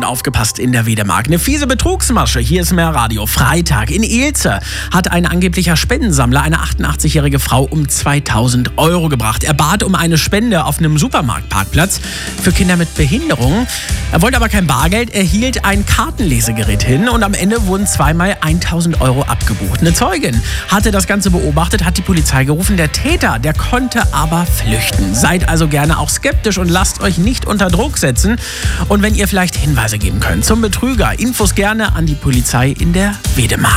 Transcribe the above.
und aufgepasst in der Wedemark. Eine fiese Betrugsmasche, hier ist mehr Radio. Freitag in Elze hat ein angeblicher Spendensammler eine 88-jährige Frau um 2.000 € gebracht. Er bat um eine Spende auf einem Supermarktparkplatz für Kinder mit Behinderung. Er wollte aber kein Bargeld, er hielt ein Kartenlesegerät hin und am Ende wurden zweimal 1.000 € abgebucht. Eine Zeugin hatte das Ganze beobachtet, hat die Polizei gerufen. Der Täter, der konnte aber flüchten. Seid also gerne auch skeptisch und lasst euch nicht unter Druck setzen. Und wenn ihr vielleicht Hinweise geben könnt zum Betrüger, Infos gerne an die Polizei in der Wedemark.